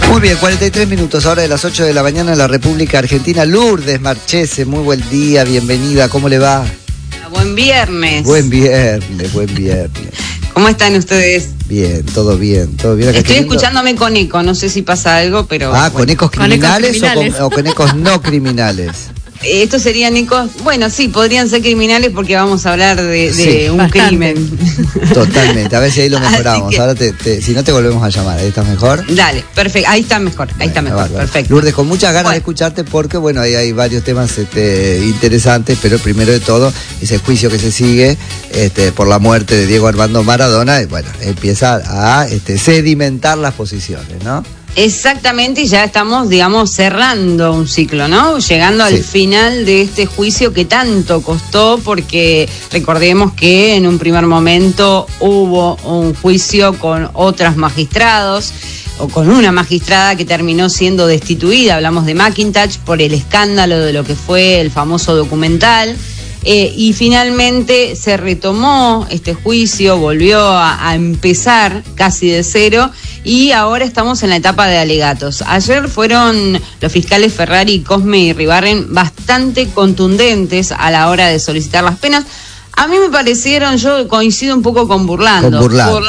Muy bien, 43 minutos, ahora de las 8 de la mañana en la República Argentina. Lourdes Marchese, muy buen día, bienvenida, ¿cómo le va? Buen viernes. Buen viernes, buen viernes. ¿Cómo están ustedes? Bien, todo bien, todo bien. Estoy escuchándome con eco, no sé si pasa algo, pero... Ah, bueno. ¿con ecos criminales, o con ecos no criminales? Estos serían ecos, bueno, sí, podrían ser criminales porque vamos a hablar de un bastante. crimen. Totalmente, a ver si ahí lo mejoramos. Que... Ahora si no te volvemos a llamar, ¿ahí estás mejor? Dale, perfecto, ahí está mejor, perfecto. Lourdes, con muchas ganas de escucharte porque, bueno, ahí hay varios temas interesantes, pero primero de todo, ese juicio que se sigue por la muerte de Diego Armando Maradona, y bueno, empieza a sedimentar las posiciones, ¿no? Exactamente, y ya estamos, digamos, cerrando un ciclo, ¿no? Llegando al final de este juicio que tanto costó, porque recordemos que en un primer momento hubo un juicio con otros magistrados, o con una magistrada que terminó siendo destituida, hablamos de McIntosh, por el escándalo de lo que fue el famoso documental. Y finalmente se retomó este juicio, volvió a empezar casi de cero y ahora estamos en la etapa de alegatos. Ayer fueron los fiscales Ferrari, Cosme y Ribarren bastante contundentes a la hora de solicitar las penas. A mí me parecieron, yo coincido un poco con Burlando.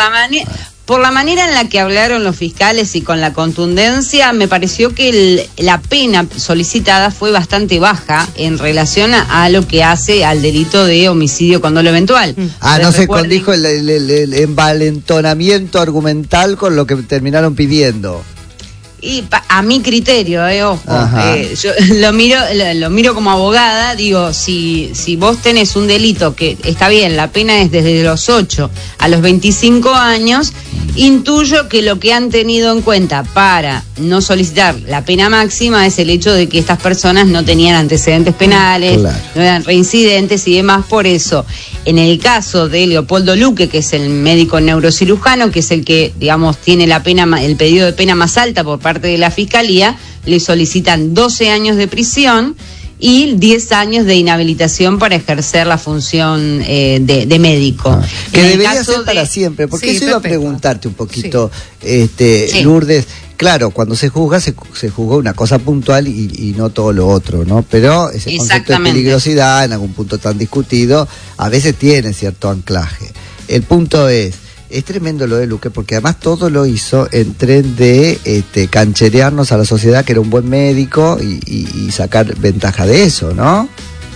Por la manera en la que hablaron los fiscales y con la contundencia, me pareció que la pena solicitada fue bastante baja en relación a lo que hace al delito de homicidio con dolo eventual. No se condijo el envalentonamiento argumental con lo que terminaron pidiendo. Y a mi criterio, ojo, yo lo miro como abogada, digo, si vos tenés un delito que está bien, la pena es desde los 8 a los 25 años, intuyo que lo que han tenido en cuenta para no solicitar la pena máxima es el hecho de que estas personas no tenían antecedentes penales, no eran reincidentes y demás. Por eso, en el caso de Leopoldo Luque, que es el médico neurocirujano, que es el que, digamos, tiene el pedido de pena más alta por parte de la Fiscalía, le solicitan 12 años de prisión y 10 años de inhabilitación para ejercer la función de médico. Que debería ser para siempre, porque eso iba a preguntarte un poquito, Lourdes. Claro, cuando se juzga una cosa puntual y no todo lo otro, ¿no? Pero ese concepto de peligrosidad, en algún punto tan discutido, a veces tiene cierto anclaje. El punto es tremendo lo de Luque, porque además todo lo hizo en tren de cancherearnos a la sociedad que era un buen médico y sacar ventaja de eso, ¿no?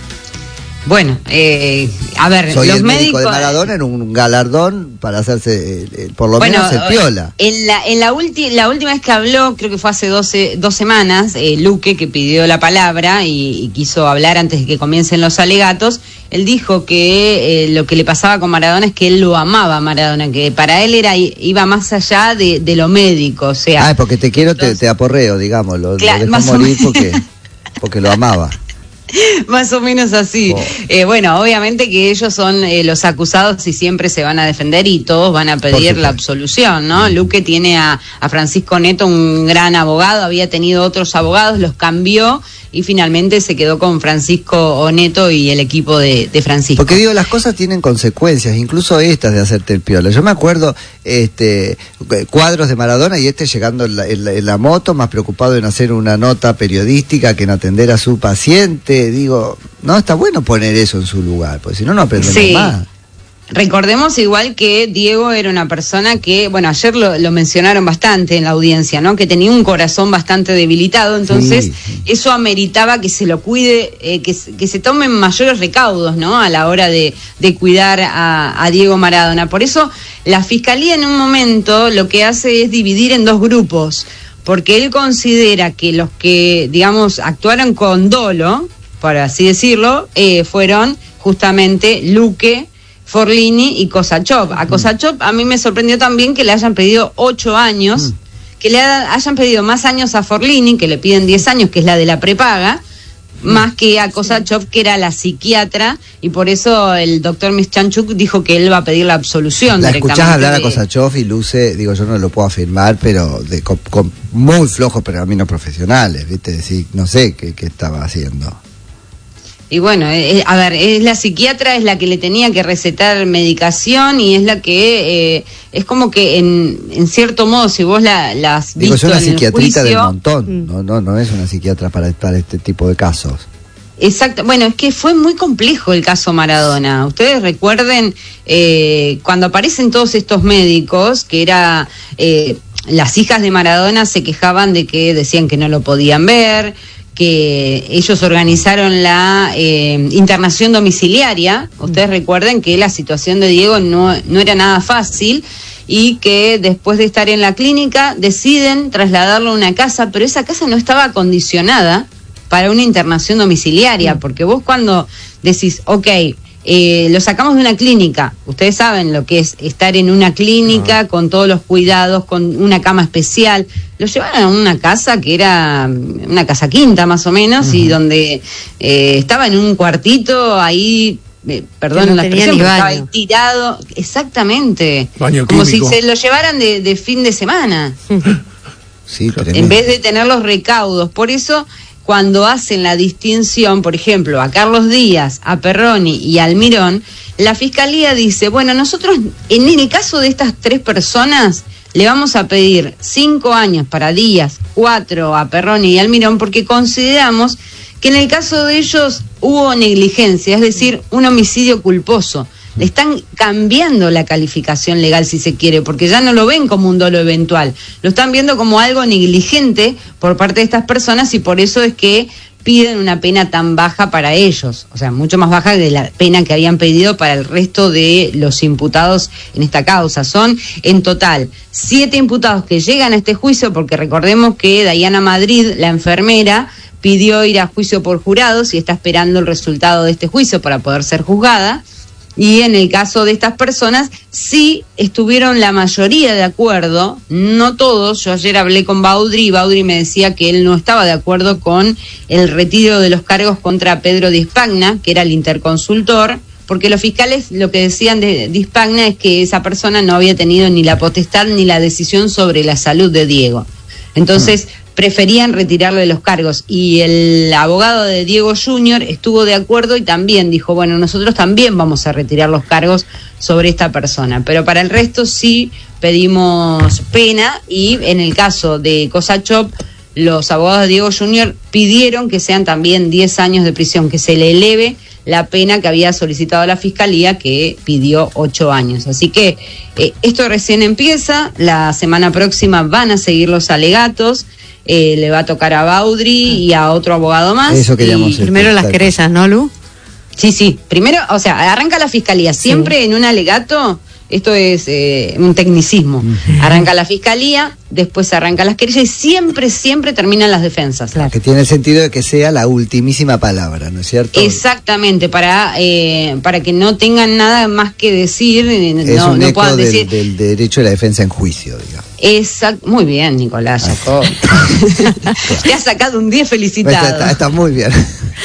Bueno, a ver, soy los el médico médicos de Maradona en un galardón para hacerse por lo menos el piola. En la última vez que habló, creo que fue hace 2 semanas, Luque, que pidió la palabra y quiso hablar antes de que comiencen los alegatos, él dijo que lo que le pasaba con Maradona es que él lo amaba a Maradona, que para él iba más allá de lo médico, o sea... porque te quiero, te aporreo, digamos, lo dejó morir porque lo amaba. Más o menos así. Bueno, obviamente que ellos son los acusados y siempre se van a defender y todos van a pedir la absolución, ¿no? Luque tiene a Francisco Neto, un gran abogado, había tenido otros abogados, los cambió y finalmente se quedó con Francisco Neto y el equipo de Francisco. Porque digo, las cosas tienen consecuencias, incluso estas de hacerte el piola. Yo me acuerdo cuadros de Maradona y llegando en la moto, más preocupado en hacer una nota periodística que en atender a su paciente. Digo, no, está bueno poner eso en su lugar, porque si no, no aprendemos más. Recordemos igual que Diego era una persona que, bueno, ayer lo mencionaron bastante en la audiencia, ¿no? Que tenía un corazón bastante debilitado, entonces eso ameritaba que se lo cuide, que se tomen mayores recaudos, ¿no? A la hora de cuidar a Diego Maradona. Por eso la Fiscalía en un momento lo que hace es dividir en 2 grupos, porque él considera que los que, digamos, actuaron con dolo, por así decirlo, fueron justamente Luque, Forlini y Kosachov. A Kosachov a mí me sorprendió también que le hayan pedido 8 años, que le hayan pedido más años a Forlini, que le piden 10 años, que es la de la prepaga, más que a Kosachov, que era la psiquiatra, y por eso el doctor Mischanchuk dijo que él va a pedir la absolución. La escuchás hablar a Kosachov y luce, digo, yo no lo puedo afirmar, pero con muy flojos pergaminos profesionales, ¿viste? Decir, no sé qué estaba haciendo. Y bueno, a ver, es la psiquiatra, es la que le tenía que recetar medicación y es la que es como que en cierto modo, si vos la has visto es una en psiquiatrita el juicio, del montón, no es una psiquiatra para este tipo de casos. Exacto, bueno, es que fue muy complejo el caso Maradona. Ustedes recuerden cuando aparecen todos estos médicos, que era las hijas de Maradona se quejaban de que decían que no lo podían ver, que ellos organizaron la internación domiciliaria. Ustedes recuerden que la situación de Diego no era nada fácil y que después de estar en la clínica deciden trasladarlo a una casa, pero esa casa no estaba acondicionada para una internación domiciliaria, porque vos cuando decís, lo sacamos de una clínica, ustedes saben lo que es estar en una clínica con todos los cuidados, con una cama especial, lo llevaron a una casa que era una casa quinta más o menos, y donde estaba en un cuartito ahí, perdón la expresión, pero estaba ahí tirado, exactamente, baño como químico. si se lo llevaran de fin de semana, Sí, en vez de tener los recaudos. Por eso, cuando hacen la distinción, por ejemplo, a Carlos Díaz, a Perroni y a Almirón, la Fiscalía dice, bueno, nosotros en el caso de estas 3 personas le vamos a pedir 5 años para Díaz, 4 a Perroni y Almirón, porque consideramos que en el caso de ellos hubo negligencia, es decir, un homicidio culposo. Le están cambiando la calificación legal, si se quiere, porque ya no lo ven como un dolo eventual, lo están viendo como algo negligente por parte de estas personas, y por eso es que piden una pena tan baja para ellos, o sea, mucho más baja de la pena que habían pedido para el resto de los imputados en esta causa. Son en total 7 imputados que llegan a este juicio, porque recordemos que Dayana Madrid, la enfermera, pidió ir a juicio por jurados y está esperando el resultado de este juicio para poder ser juzgada. Y en el caso de estas personas, sí estuvieron la mayoría de acuerdo, no todos. Yo ayer hablé con Baudry y Baudry me decía que él no estaba de acuerdo con el retiro de los cargos contra Pedro Di Spagna, que era el interconsultor, porque los fiscales lo que decían de Di Spagna es que esa persona no había tenido ni la potestad ni la decisión sobre la salud de Diego. Entonces, preferían retirarle los cargos, y el abogado de Diego Jr. estuvo de acuerdo y también dijo, bueno, nosotros también vamos a retirar los cargos sobre esta persona, pero para el resto sí pedimos pena. Y en el caso de Cosachop, los abogados de Diego Jr. pidieron que sean también 10 años de prisión, que se le eleve la pena que había solicitado la Fiscalía, que pidió 8 años. Así que esto recién empieza, la semana próxima van a seguir los alegatos. Le va a tocar a Baudry y a otro abogado más. Eso queríamos primero las querellas, ¿no, Lu? Sí, primero, o sea, arranca la Fiscalía, siempre en un alegato. Esto es un tecnicismo. Arranca la Fiscalía, después arrancan las querellas y siempre terminan las defensas. Claro. Que tiene el sentido de que sea la ultimísima palabra, ¿no es cierto? Exactamente, para que no tengan nada más que decir, no puedan decir. Del derecho de la defensa en juicio, digamos. Exacto, muy bien, Nicolás, sacó. Te has sacado un 10, felicitado. Está muy bien.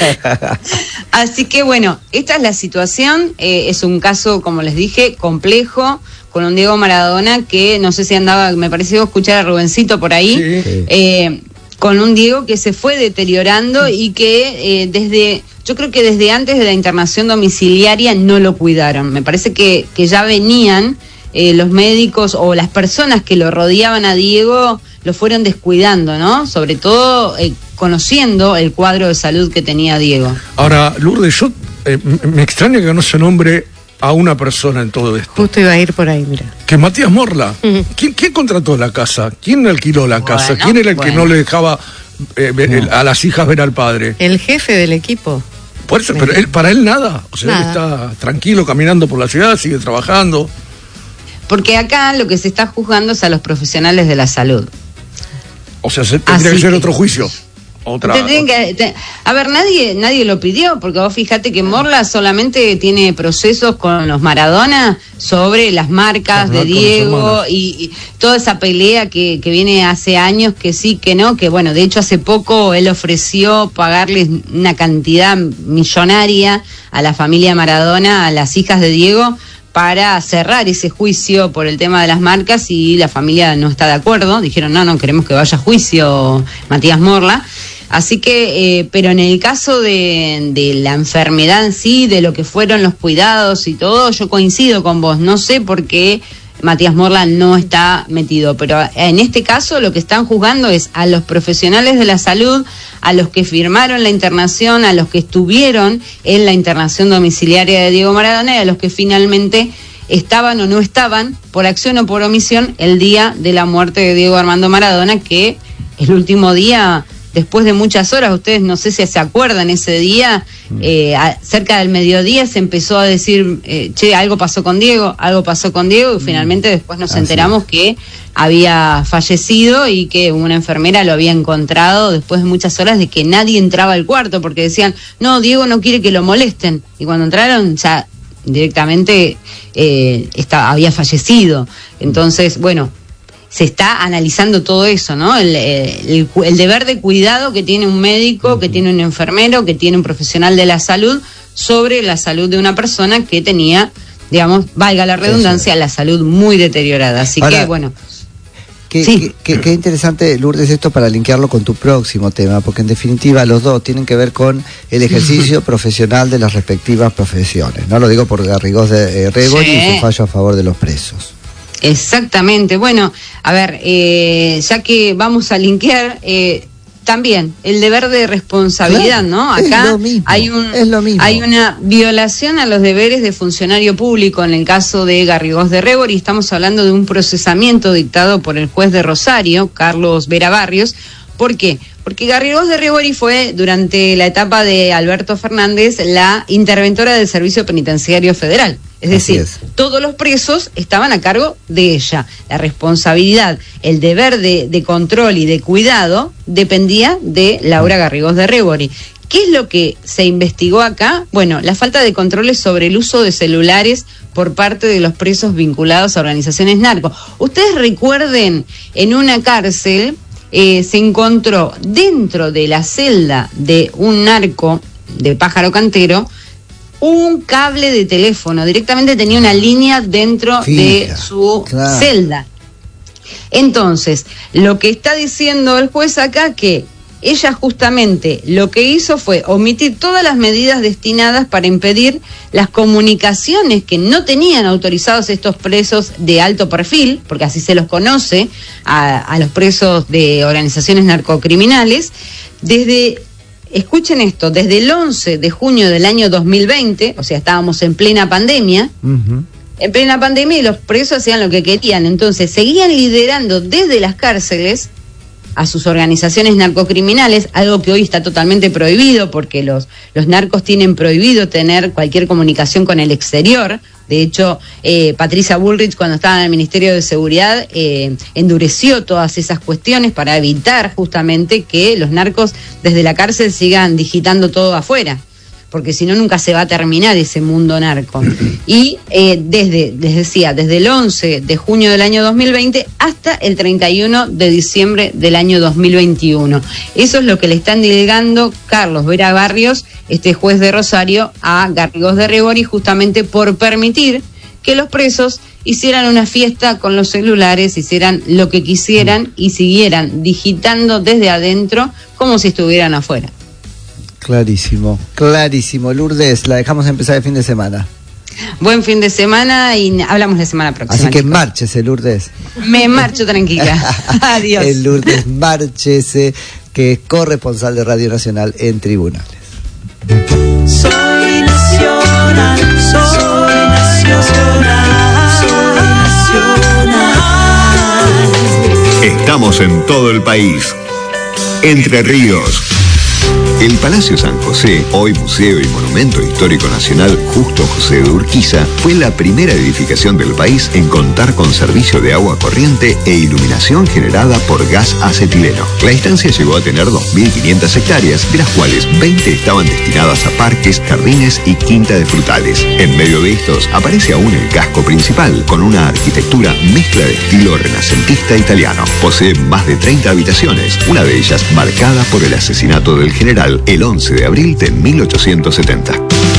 Así que bueno, esta es la situación. Es un caso, como les dije, complejo, con un Diego Maradona que no sé si andaba, me pareció escuchar a Rubencito por ahí, sí. Con un Diego que se fue deteriorando y que yo creo que desde antes de la internación domiciliaria no lo cuidaron. Me parece que ya venían los médicos o las personas que lo rodeaban a Diego lo fueron descuidando, ¿no? Sobre todo conociendo el cuadro de salud que tenía Diego. Ahora, Lourdes, yo me extraña que no se nombre a una persona en todo esto. Justo iba a ir por ahí, mira. Que Matías Morla. ¿Quién contrató la casa? ¿Quién alquiló la casa? ¿Quién era el que no le dejaba a las hijas ver al padre? El jefe del equipo. Por eso, pero para él nada. O sea, él está tranquilo caminando por la ciudad, sigue trabajando. Porque acá lo que se está juzgando es a los profesionales de la salud. O sea, tendría que ser otro juicio. A ver, nadie lo pidió, porque vos fíjate que Morla solamente tiene procesos con los Maradona sobre las marcas de Diego y toda esa pelea que viene hace años, que sí, que no, que bueno, de hecho hace poco él ofreció pagarles una cantidad millonaria a la familia Maradona, a las hijas de Diego, para cerrar ese juicio por el tema de las marcas, y la familia no está de acuerdo. Dijeron, no queremos que vaya a juicio Matías Morla. Así que, pero en el caso de la enfermedad en sí, de lo que fueron los cuidados y todo, yo coincido con vos. No sé por qué Matías Morla no está metido, pero en este caso lo que están juzgando es a los profesionales de la salud, a los que firmaron la internación, a los que estuvieron en la internación domiciliaria de Diego Maradona y a los que finalmente estaban o no estaban, por acción o por omisión, el día de la muerte de Diego Armando Maradona, que el último día, después de muchas horas, ustedes no sé si se acuerdan ese día, cerca del mediodía se empezó a decir, algo pasó con Diego, y finalmente después nos enteramos que había fallecido y que una enfermera lo había encontrado después de muchas horas de que nadie entraba al cuarto, porque decían, no, Diego no quiere que lo molesten, y cuando entraron ya directamente había fallecido. Entonces, bueno, se está analizando todo eso, ¿no? El deber de cuidado que tiene un médico, que tiene un enfermero, que tiene un profesional de la salud sobre la salud de una persona que tenía, digamos, valga la redundancia, la salud muy deteriorada. Así ahora, que, bueno. Qué interesante, Lourdes, esto para linkearlo con tu próximo tema, porque en definitiva los dos tienen que ver con el ejercicio profesional de las respectivas profesiones. No lo digo por Garrigós de Régori y su fallo a favor de los presos. Exactamente. Bueno, a ver, ya que vamos a linkear, también el deber de responsabilidad, claro, ¿no? Acá hay una violación a los deberes de funcionario público en el caso de Garrigós de Régori. Estamos hablando de un procesamiento dictado por el juez de Rosario, Carlos Vera Barrios. ¿Por qué? Porque Garrigós de Régori fue, durante la etapa de Alberto Fernández, la interventora del Servicio Penitenciario Federal. Es decir, todos los presos estaban a cargo de ella. La responsabilidad, el deber de control y de cuidado dependía de Laura Garrigós de Régori. ¿Qué es lo que se investigó acá? Bueno, la falta de controles sobre el uso de celulares por parte de los presos vinculados a organizaciones narco. Ustedes recuerden, en una cárcel se encontró dentro de la celda de un narco de Pájaro Cantero un cable de teléfono, directamente tenía una línea dentro de su celda. Entonces, lo que está diciendo el juez acá, que ella justamente lo que hizo fue omitir todas las medidas destinadas para impedir las comunicaciones que no tenían autorizados estos presos de alto perfil, porque así se los conoce a los presos de organizaciones narcocriminales, escuchen esto, desde el 11 de junio del año 2020, o sea, estábamos en plena pandemia, en plena pandemia, y los presos hacían lo que querían. Entonces seguían liderando desde las cárceles a sus organizaciones narcocriminales, algo que hoy está totalmente prohibido, porque los narcos tienen prohibido tener cualquier comunicación con el exterior. De hecho, Patricia Bullrich, cuando estaba en el Ministerio de Seguridad, endureció todas esas cuestiones para evitar justamente que los narcos desde la cárcel sigan digitando todo afuera, porque si no nunca se va a terminar ese mundo narco. Y les decía, desde el 11 de junio del año 2020 hasta el 31 de diciembre del año 2021. Eso es lo que le están delegando Carlos Vera Barrios, este juez de Rosario, a Garrigós de Régori, justamente por permitir que los presos hicieran una fiesta con los celulares, hicieran lo que quisieran y siguieran digitando desde adentro como si estuvieran afuera. Clarísimo, clarísimo. Lourdes, la dejamos empezar el fin de semana. Buen fin de semana y hablamos la semana próxima. Así que márchese, Lourdes. Me marcho tranquila. Adiós. El Lourdes Márchese, que es corresponsal de Radio Nacional en tribunales. Soy nacional, soy nacional, soy nacional. Estamos en todo el país. Entre Ríos. El Palacio San José, hoy Museo y Monumento Histórico Nacional Justo José de Urquiza, fue la primera edificación del país en contar con servicio de agua corriente e iluminación generada por gas acetileno. La instancia llegó a tener 2.500 hectáreas, de las cuales 20 estaban destinadas a parques, jardines y quinta de frutales. En medio de estos aparece aún el casco principal, con una arquitectura mezcla de estilo renacentista italiano. Posee más de 30 habitaciones, una de ellas marcada por el asesinato del general el 11 de abril de 1870.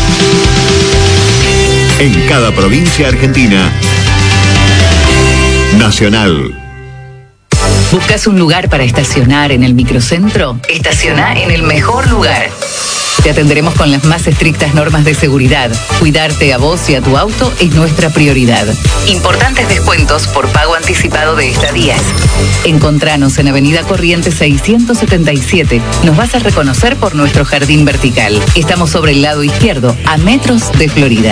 En cada provincia argentina, Nacional. ¿Buscas un lugar para estacionar en el microcentro? Estaciona en el mejor lugar. Te atenderemos con las más estrictas normas de seguridad. Cuidarte a vos y a tu auto es nuestra prioridad. Importantes descuentos por pago anticipado de estadías. Encontranos en Avenida Corrientes 677. Nos vas a reconocer por nuestro jardín vertical. Estamos sobre el lado izquierdo, a metros de Florida.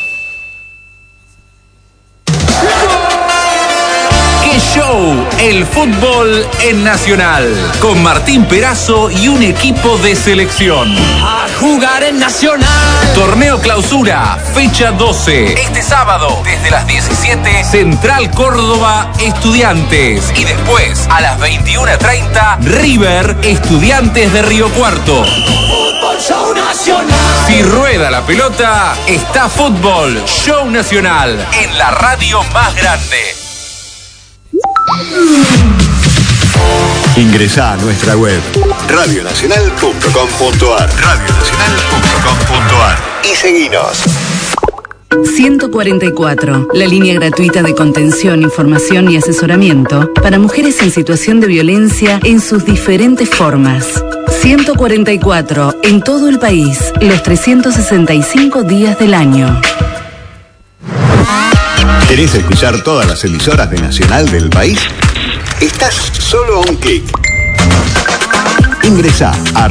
Show, el fútbol en Nacional, con Martín Perazo y un equipo de selección. A jugar en Nacional. Torneo Clausura, fecha 12. Este sábado, desde las 17, Central Córdoba, Estudiantes. Y después, a las 21:30, River, Estudiantes de Río Cuarto. Fútbol Show Nacional. Si rueda la pelota, está Fútbol Show Nacional, en la radio más grande. Ingresá a nuestra web radionacional.com.ar y seguinos. 144, la línea gratuita de contención, información y asesoramiento para mujeres en situación de violencia en sus diferentes formas. 144, en todo el país, los 365 días del año. ¿Querés escuchar todas las emisoras de Nacional del país? Estás solo a un clic. Ingresá a